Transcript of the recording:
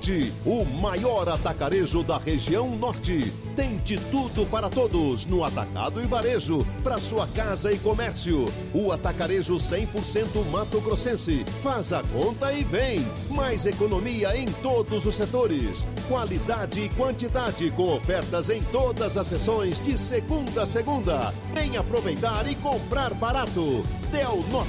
Norte, o maior atacarejo da região Norte. Tem de tudo para todos no atacado e varejo, para sua casa e comércio. O atacarejo 100% mato-grossense. Faz a conta e vem. Mais economia em todos os setores. Qualidade e quantidade com ofertas em todas as sessões de segunda a segunda. Vem aproveitar e comprar barato. Del Norte.